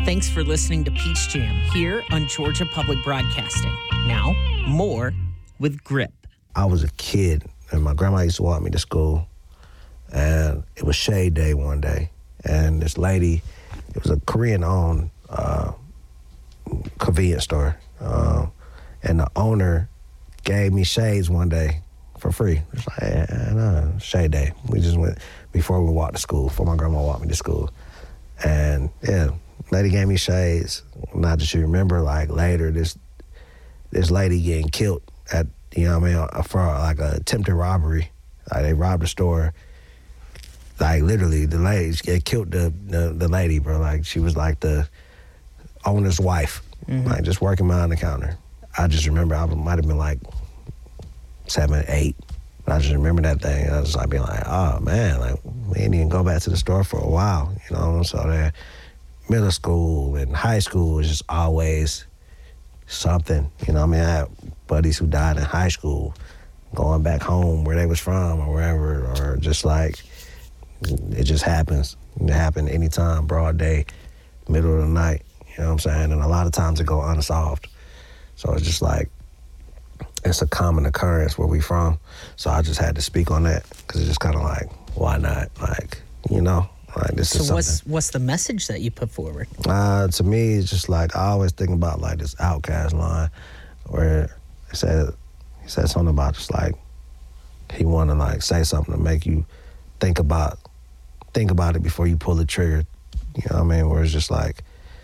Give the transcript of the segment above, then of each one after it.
Thanks for listening to Peach Jam here on Georgia Public Broadcasting. Now, more with Grip. I was a kid, and my grandma used to walk me to school, and it was Shade Day one day, and this lady, it was a Korean-owned convenience store, and the owner gave me shades one day for free. It's like, no, Shade Day. We just went before we walked to school, before my grandma walked me to school. And yeah, lady gave me shades. Not that you remember, like later, this lady getting killed at, you know what I mean, for like a attempted robbery. Like they robbed the store. Like literally, the lady, it killed the lady, bro. Like she was like the owner's wife, like just working behind the counter. I just remember I might have been like 7, 8. I just remember that thing. I was like being like, oh man, like we didn't even go back to the store for a while, you know. So that middle school and high school was just always something, you know. I mean, I had buddies who died in high school, going back home where they was from or wherever, or just like it just happens. It happened anytime, broad day, middle of the night. You know what I'm saying? And a lot of times it go unsolved. So it's just like, it's a common occurrence where we from. So I just had to speak on that because it's just kind of like, why not? Like, you know, like this is something. So what's the message that you put forward? To me, it's just like, I always think about like this Outkast line where he said something about just like, he want to like say something to make you think about it before you pull the trigger. You know what I mean? Where it's just like,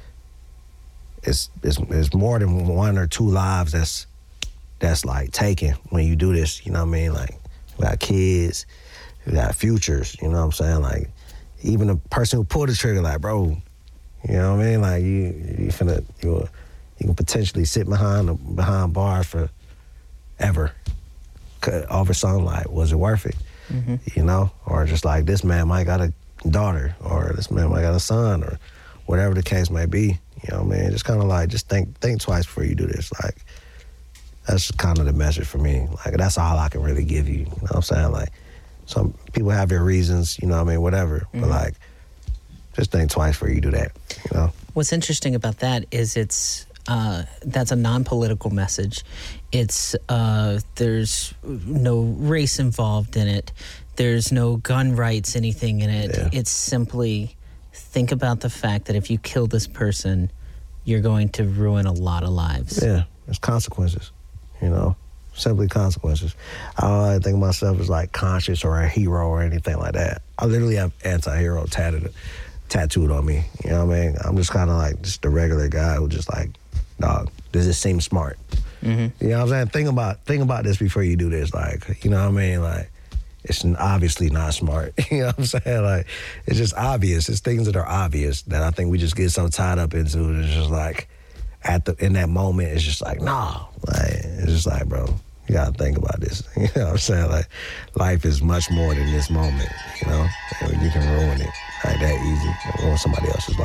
it's more than 1 or 2 lives that's like taken when you do this, you know what I mean? Like, we got kids, we got futures, you know what I'm saying? Like, even the person who pulled the trigger, like, bro, you know what I mean? Like, you can potentially sit behind bars for ever over something like, was it worth it? You know? Or just like, this man might got a daughter, or this man might got a son, or whatever the case may be, you know what I mean? Just kind of like, just think twice before you do this. Like, that's kind of the message for me. Like, that's all I can really give you. You know what I'm saying? Like, some people have their reasons, you know what I mean, whatever. But, like, just think twice before you do that, you know? What's interesting about that is that's a non-political message. It's, there's no race involved in it. There's no gun rights, anything in it. Yeah. It's simply, think about the fact that if you kill this person, you're going to ruin a lot of lives. Yeah, there's consequences. You know, simply consequences. I don't think of myself as like conscious or a hero or anything like that. I literally have anti-hero tattooed on me. You know what I mean? I'm just kind of like just a regular guy who just like, dog, does this seem smart? You know what I'm saying? Think about this before you do this. Like, you know what I mean? Like, it's obviously not smart. You know what I'm saying? Like, it's just obvious. It's things that are obvious that I think we just get so tied up into. It's just like, in that moment, it's just like, nah. Like, it's just like, bro, you gotta think about this. You know what I'm saying? Like, life is much more than this moment, you know? And you can ruin it like that easy, ruin somebody else's life.